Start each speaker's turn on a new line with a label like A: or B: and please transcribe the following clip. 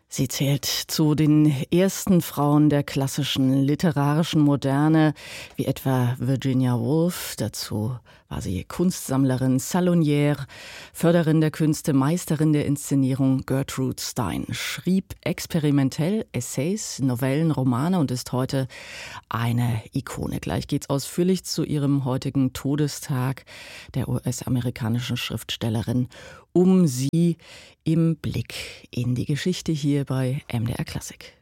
A: Sie zählt zu den ersten Frauen der klassischen literarischen Moderne, wie etwa Virginia Woolf. Dazu war sie Kunstsammlerin, Salonière, Förderin der Künste, Meisterin der Inszenierung. Gertrude Stein schrieb experimentell Essays, Novellen, Romane und ist heute eine Ikone. Gleich geht's ausführlich zu ihrem heutigen Todestag der US-amerikanischen Schriftstellerin um sie im Blick in die Geschichte hier bei MDR Klassik.